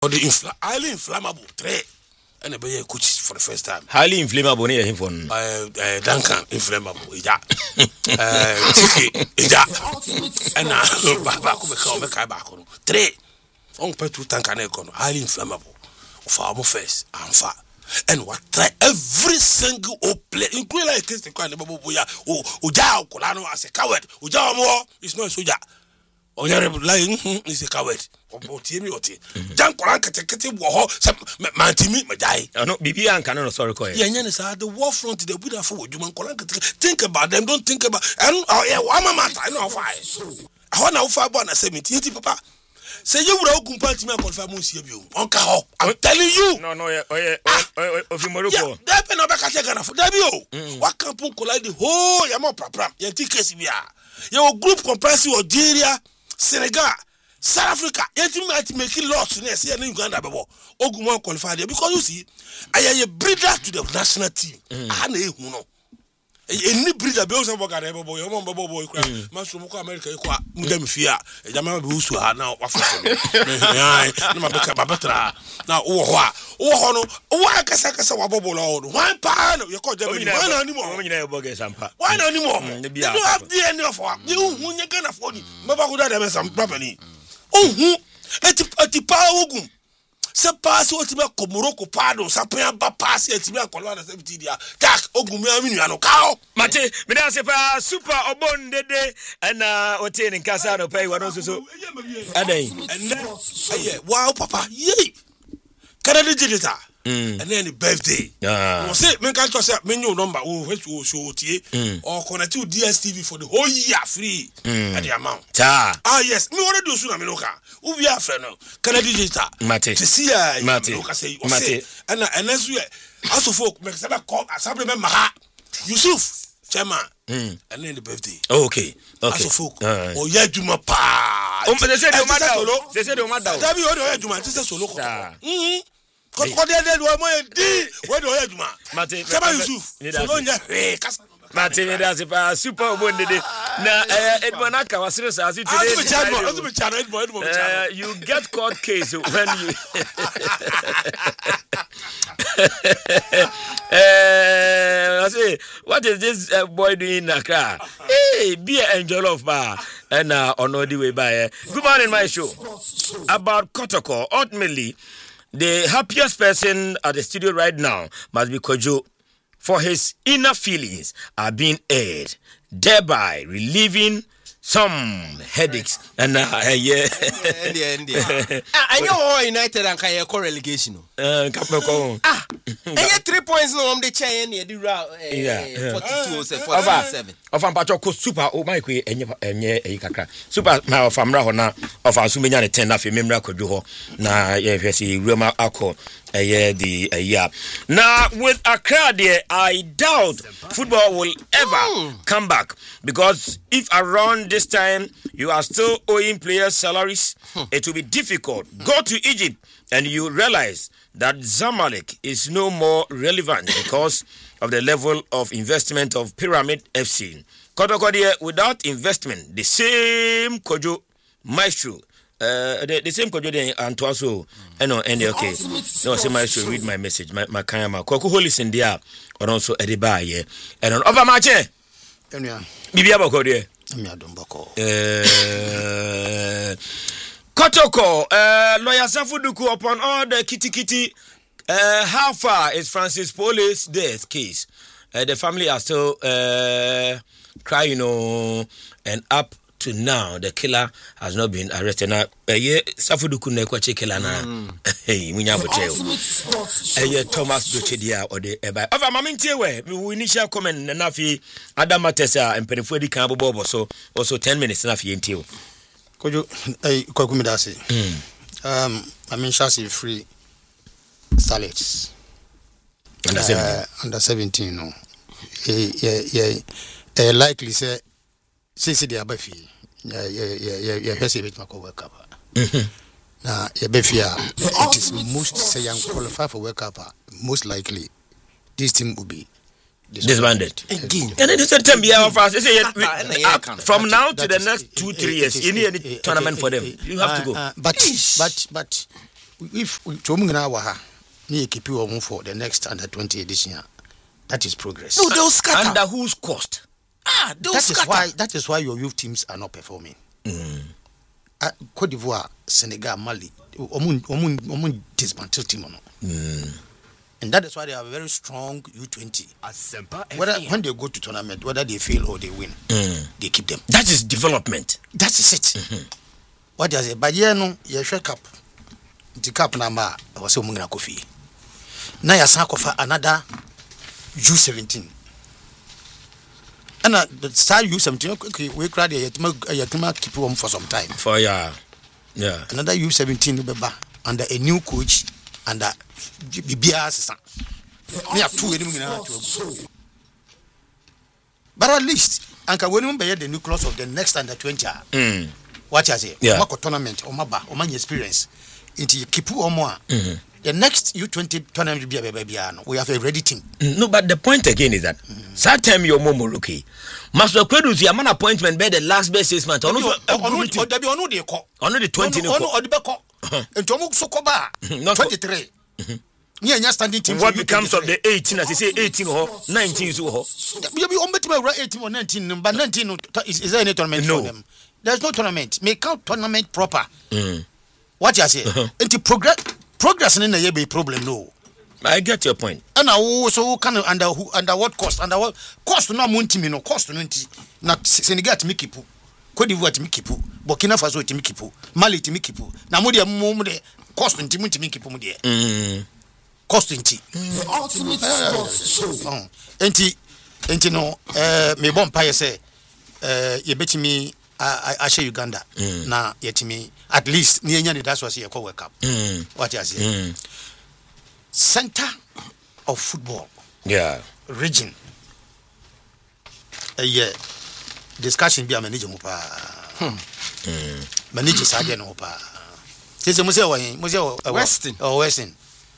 Or the highly inflammable 3. And a coach for the first time. Highly inflammable near him for Duncan inflammable. Ija. And now Baba come back. 3. On pay to Duncan highly inflammable. For our first and far. And what try every single play, including like this, the kind of Boya, Ujao, Colano as a coward. Ujao more is no soldier. Onyare lying is a coward. Jan Koranka take war, some Mantimi, Madai. No, Bibian cannot sorry. Yanis are the war front, the Buddha for Juman Koranka. Think about them, don't think about. And I know why. I want to find 170, Papa. Say you will compare to me confirm you. Uncle, I'm telling you. No, of Morocco. That pen back at Debio. What can collide the whole Yamo Pram? Yantikesibia. Your group comprising Algeria, Senegal, South Africa. Yantimate making lots in SCN Uganda. Ogumon qualified because you see, I am a breeder to the national team. I know. Any breeder be also work at boy, your mom boy, Master America, Mudem Fia, Yama Busu now. Now, why Casacasa Wabobo, 1 pound, you call them anymore. Why not anymore? You don't have the end of what you when you're gonna afford it. Maba would have some property. Oh, at the power. Se pass what me Komoroko pado sapia ba pass et me akolwa na 70 dia tak ogumi aminu ano kao mate me da se pa super obon dede na ote ni kasa no pay wano so adan and then wow papa ye Canada digital and then the birthday no say me can to say me new number show tie or connect to DSTV for the whole year free at the amount yes me already do so na me loka ubi afre no Canada digital mate to see loka say and as we as folk me say call assembly member Yusuf chairman and then the birthday okay as folk o ya juma pa they say do mada that be o ya juma just solo ko de do mo di we do ya juma mate chairman Yusuf so no nya Mate me da se pa super obon dede na Edmond aka wasere sa today you get court case when you I say what is this boy doing in Accra? Hey, be an angel of bar and on the way by. Good morning, my show about Kotoko. Ultimately, the happiest person at the studio right now must be Kojo. For his inner feelings are being aired, thereby relieving some headaches. And I know United and Kaya relegation. And 3 points on the chain near the route 42-47. Of Ampachoko super, oh my quay, and Yakaka. Super now of Amrahona of Asumina 10 of Mimra Kojuho. Na Yesi Roma Ako. Now with Accra there, I doubt football will ever come back because if around this time you are still owing players salaries, it will be difficult. Go to Egypt and you realize that Zamalek is no more relevant because of the level of investment of Pyramid FC. Kotoko there, without investment, the same Kojo Maestro. The same Kojo and Twaso and okay. No, say I should read my message. My kayama. Koku holy sindia or also Ediba ye. And on over my chair. Bibia bako there. Kotoko, lawyer Safuduku upon all the kitty. How far is Francis Poli's death case? The family are still crying, and up to now, the killer has not been arrested. Now, Safuduku nekwache killer na. Hey, munyabo cheo. Thomas Dochedia or the eba. Ova mamintiwe. We initial comment nafi Adam Matesa and Perifwedi Kambo Bobo. So also 10 minutes nafi yentio. Kojo, Kokumidasi. I mean, Shasi free starlets. Under 17, no. Likely say. Since they are Buffy, yes, it will work up. Now, Befia, it is most say young qualified for work up. Most likely, this team will be disbanded. Again, and then it's a from now to the next 2-3 years. You need any tournament for them. You have to go. But if Chomungana Waha, me keep you on for the next under 20 edition, that is progress. No, they'll scatter. Under whose cost? They'll scatter. That is why your youth teams are not performing. Cote d'Ivoire, Senegal, Mali, omun dismantle team. And that is why they have a very strong U20. When they go to tournament, whether they fail or they win, they keep them. That is development. That is it. What does it? But yeah, no, you shake up. The cup number was a Mungana Kofi. Now you sacrifice another U17. And the style U17, okay, we cried a keep home for some time. For yeah. Another U17 under a new coach under BBS. We have 2 enemies. But at least, Uncle William Bayer, the nucleus of the next under 20. What I say? Yeah. Tournament, or my experience. Into Kipu or more. The next U20 tournament will be a baby. We have a ready team. No, but the point again is that that time you're more okay. Master Credus, your man appointment by the last best 6 months. Only the 20. And Tomu Sokoba 23. Yeah, standing team. What becomes of the 18? As you say, 18 or 19? So you'll be on 18 or 19, but 19 is there any tournament for them? There's no tournament. Make out tournament proper. What you say? Into progress in the year be problem. No, I get your point. And I also kind of under what cost? Under what cost? No money, no cost. No, not Senegal to make it. Cote d'Ivoire to make it. Burkina Faso to make it. Mali to make it. Namudia mumde cost in Timu to make it. Cost in tea. Enti no me bon pa say ye betimi I share Uganda. Na yetimi at least ni enya that's what you call World Cup. What you say? Center of football. Yeah. Region. Yeah. Discussion be a manager mo pa. Manager sade no pa. Say mo say Western. Oh, Western.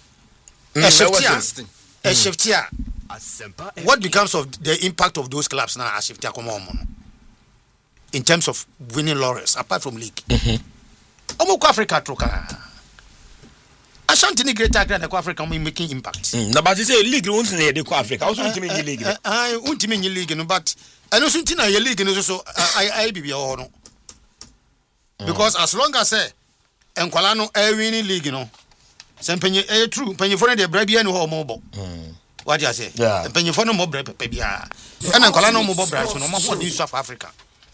What becomes of the impact of those clubs now as if they come on in terms of winning laurels apart from league? Omoko Africa troka. Ashanti ni greater than the Africa making impact. No, but you say league won't need the Africa. Also ultimate league. Ultimate league no, but I know something na league no so I be no. Because as long as Enkwala no winning league no. Sempenye true penye for the brabia no ho mobo. What you say? Penye for no mo brab bia. And Enkwala no mo bo brab so no mo for South Africa.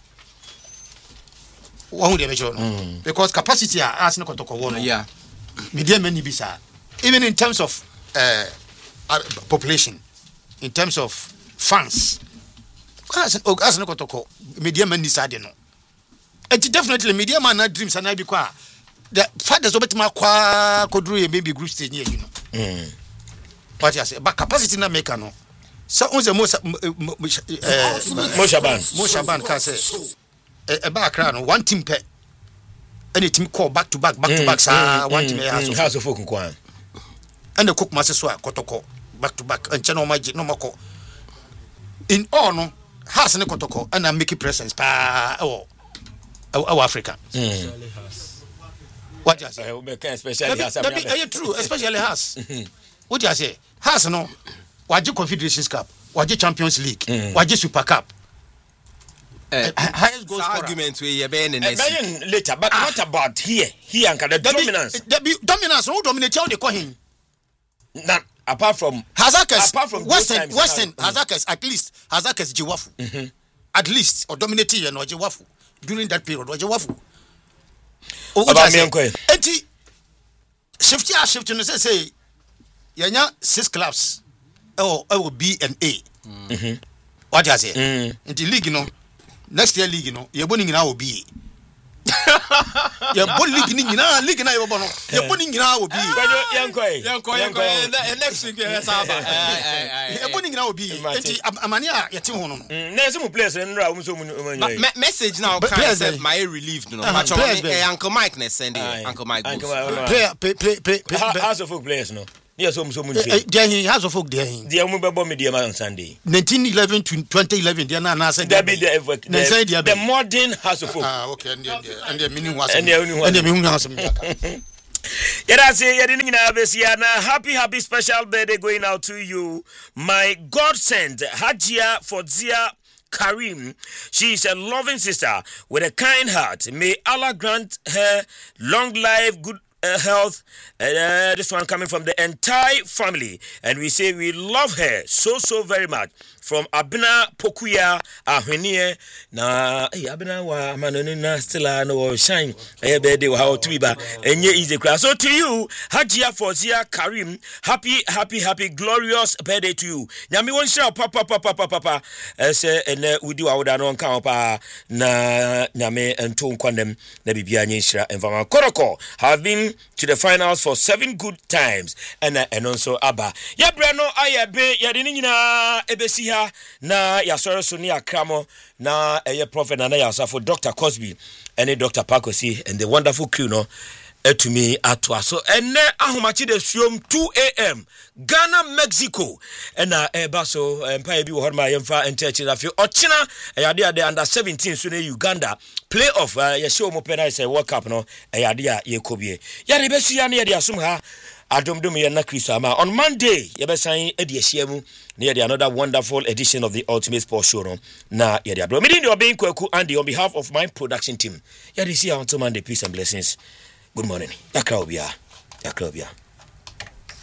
Who dey measure no? Because capacity as no kotoko wo no. Yeah. Media many bisa. Even in terms of population, in terms of fans. As no kotoko media many side no. And definitely media man na dreams and I be kwa. The fathers obet ma kwa kodru maybe group stage here, you know. What you say? But capacity na make no. So on the Moshaban can say a background one team pe any team call back to back sa one team has of folk kwan. And the cook master so kotoko back to back and channel magic no mako. In all no has ne kotoko and I make a presence pa our Africa. What you say? Especially has. True, especially has. What you say? Has no. Waji Confederations Cup, Waji Champions League, Waji Super Cup. Highest goal scorer. Argument where you been later, but what about here? Here and the dominance. Dominance. Who dominate how they call him? Now, apart from Western Hazakas, at least Hazakas Jiwafu. At least or dominating and Jiwafu during that period. Jiwafu. Enti shift no say yanya 6 clubs B and A. What you say? Enti league no next year league no ye boni nyina obi. Ye boni league ni nyina league na ye bono. Ye boni nyina obi. Yanko next week saba. Ye boni nyina obi. Enti amania ye tim ho no. Na some players nra um so message now can say my relieved no. Uncle Mike na send Uncle Mike. Play House of Folk players no. Yes, so there he has a folk there. The Umubabo Media on Sunday. 1911 to 2011, they are now saying the modern House of Folk. Okay, and the meaning was and the meaning was Happy special birthday going out to you, my godsend Hajia Fodzia Karim. She is a loving sister with a kind heart. May Allah grant her long life, good health. This one coming from the entire family, and we say we love her so very much. From Abna Pokuya Ahwenie na Abna wa manonina still no shine birthday how to be ba enye easy class. So to you Hajia Fozia Karim, happy glorious birthday to you. Nyame won share papa say ene udi wa woda no nka pa na nyame ento nkwanem na bibia nye shira enfama Koroko have been to the finals for 7 good times and also aba ya brano ayebe ya de nyina ebesi na yasoro so ni akramo na eye prophet na yasafo Dr. Cosby and Dr. Pakosi and the wonderful crew no etumi atwa so ene ahomachi de suom 2 a.m. Ghana Mexico na eba so empire bi wo horma yemfa entechi rafi ochina yade ade under 17 so na Uganda playoff ye show mo penai say World Cup no yade a ye kobie yade besu ya na yade asum ha adomdom ye na Kristo ama on Monday ye besan edi ahia mu na yade another wonderful edition of the Ultimate Sports Show no na yade adro me dey obey kwaku and on behalf of my production team yade see you until Monday. Peace and blessings. Good morning. Yakrobia.